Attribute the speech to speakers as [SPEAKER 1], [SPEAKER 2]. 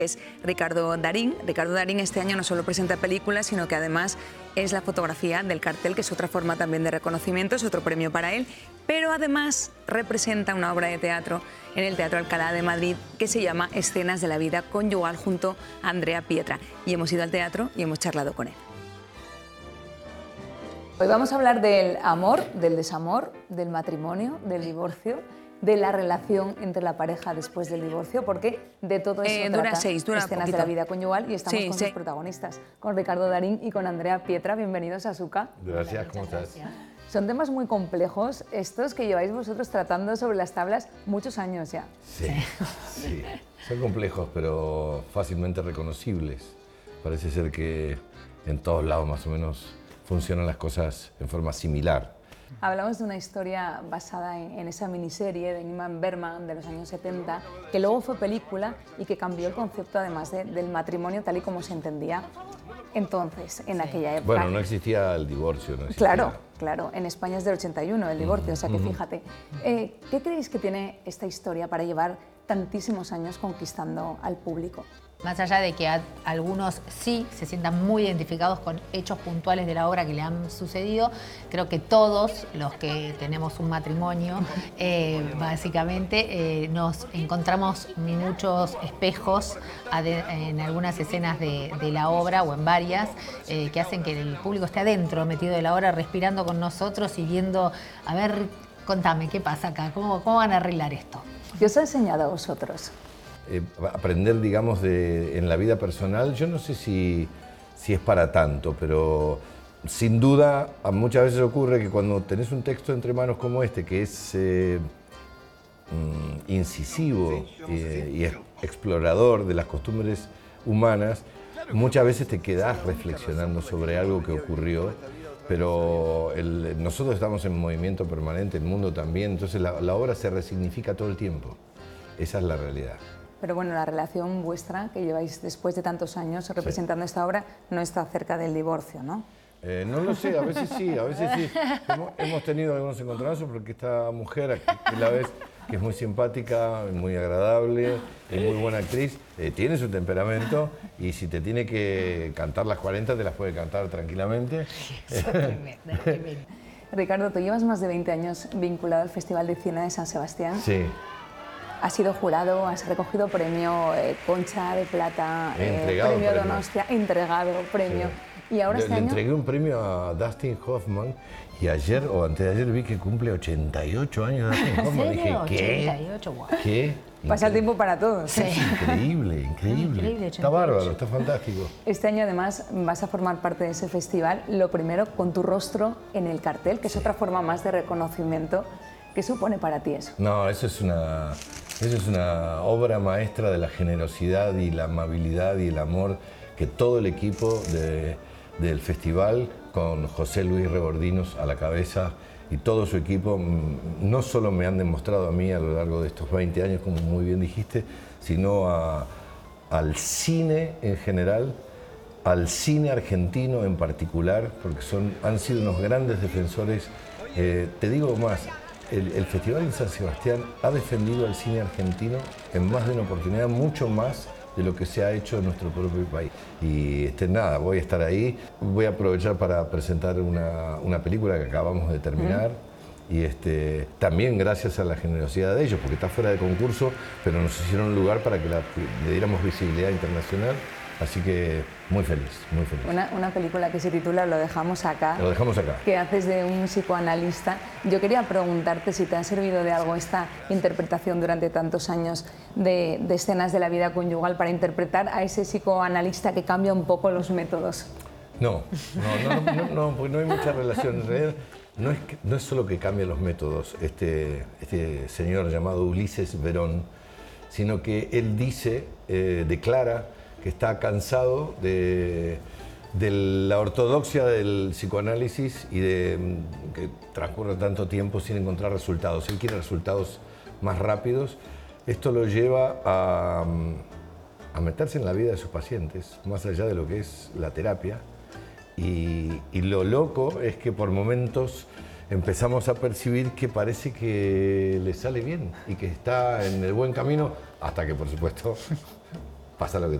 [SPEAKER 1] Es Ricardo Darín. Ricardo Darín este año no solo presenta películas, sino que además es la fotografía del cartel, que es otra forma también de reconocimiento, es otro premio para él, pero además representa una obra de teatro en el Teatro Alcalá de Madrid que se llama Escenas de la vida conyugal junto a Andrea Pietra. Y hemos ido al teatro y hemos charlado con él. Hoy vamos a hablar del amor, del desamor, del matrimonio, del divorcio, de la relación entre la pareja después del divorcio, porque de todo eso
[SPEAKER 2] dura
[SPEAKER 1] trata Escenas
[SPEAKER 2] poquito.
[SPEAKER 1] de la vida conyugal, y estamos con sus protagonistas, con Ricardo Darín y con Andrea Pietra. Bienvenidos a Suca.
[SPEAKER 3] Gracias, ¿cómo estás?
[SPEAKER 1] Son temas muy complejos estos que lleváis vosotros tratando sobre las tablas muchos años ya.
[SPEAKER 3] Sí. Son complejos, pero fácilmente reconocibles. Parece ser que en todos lados más o menos funcionan las cosas en forma similar.
[SPEAKER 1] Hablamos de una historia basada en esa miniserie de Ingmar Bergman de los años 70, que luego fue película y que cambió el concepto además del matrimonio tal y como se entendía entonces, en aquella época.
[SPEAKER 3] Bueno, no existía el divorcio, no existía.
[SPEAKER 1] Claro, en España es del 81 el divorcio, o sea que fíjate. ¿Qué creéis que tiene esta historia para llevar tantísimos años conquistando al público?
[SPEAKER 2] Más allá de que algunos sí se sientan muy identificados con hechos puntuales de la obra que le han sucedido, creo que todos los que tenemos un matrimonio, básicamente, nos encontramos muchos espejos en algunas escenas de la obra o en varias, que hacen que el público esté adentro, metido de la obra, respirando con nosotros y viendo, a ver, contame, ¿qué pasa acá? ¿Cómo van a arreglar esto?
[SPEAKER 1] ¿Qué os ha enseñado a vosotros?
[SPEAKER 3] Aprender, digamos, en la vida personal, yo no sé si es para tanto, pero sin duda muchas veces ocurre que cuando tenés un texto entre manos como este, que es incisivo y explorador de las costumbres humanas, muchas veces te quedás reflexionando sobre algo que ocurrió, pero nosotros estamos en movimiento permanente, el mundo también, entonces la obra se resignifica todo el tiempo. Esa es la realidad.
[SPEAKER 1] Pero bueno, la relación vuestra, que lleváis después de tantos años representando esta obra, no está cerca del divorcio, ¿no?
[SPEAKER 3] No lo sé, a veces sí, a veces sí. Hemos tenido algunos encontronazos porque esta mujer, que la ves, que es muy simpática, muy agradable, es muy buena actriz, tiene su temperamento y si te tiene que cantar las 40, te las puede cantar tranquilamente.
[SPEAKER 1] Ricardo, tú llevas más de 20 años vinculado al Festival de Cine de San Sebastián.
[SPEAKER 3] Sí.
[SPEAKER 1] Has sido jurado, has recogido premio Concha de Plata, premio Donostia, entregado premio. Sí. Y ahora
[SPEAKER 3] le entregué un premio a Dustin Hoffman y ayer o antes de ayer vi que cumple 88 años Dustin Hoffman.
[SPEAKER 2] ¿En serio?
[SPEAKER 3] Dije, ¿qué?
[SPEAKER 2] 88, wow.
[SPEAKER 3] ¿Qué?
[SPEAKER 1] Pasa el tiempo para todos.
[SPEAKER 2] Sí.
[SPEAKER 3] Increíble. Está bárbaro, está fantástico.
[SPEAKER 1] Este año además vas a formar parte de ese festival, lo primero con tu rostro en el cartel, que es otra forma más de reconocimiento. ¿Qué supone para ti eso?
[SPEAKER 3] No, eso es una obra maestra de la generosidad y la amabilidad y el amor que todo el equipo del festival, con José Luis Rebordinos a la cabeza y todo su equipo, no solo me han demostrado a mí a lo largo de estos 20 años, como muy bien dijiste, sino al cine en general, al cine argentino en particular, porque han sido unos grandes defensores. Te digo más, el Festival de San Sebastián ha defendido al cine argentino en más de una oportunidad, mucho más de lo que se ha hecho en nuestro propio país. Y nada, voy a estar ahí, voy a aprovechar para presentar una película que acabamos de terminar. Y también gracias a la generosidad de ellos, porque está fuera de concurso, pero nos hicieron un lugar para que le diéramos visibilidad internacional. Así que muy feliz, muy feliz.
[SPEAKER 1] Una película que se titula Lo dejamos acá.
[SPEAKER 3] Lo dejamos acá.
[SPEAKER 1] Que haces de un psicoanalista. Yo quería preguntarte si te ha servido de algo esta interpretación durante tantos años de escenas de la vida conyugal para interpretar a ese psicoanalista que cambia un poco los métodos.
[SPEAKER 3] No, porque no hay mucha relación. En realidad, no es solo que cambia los métodos este señor llamado Ulises Verón, sino que él declara que está cansado de la ortodoxia del psicoanálisis y de que transcurra tanto tiempo sin encontrar resultados. Él quiere resultados más rápidos. Esto lo lleva a meterse en la vida de sus pacientes, más allá de lo que es la terapia. Y lo loco es que por momentos empezamos a percibir que parece que le sale bien y que está en el buen camino, hasta que por supuesto pasa lo que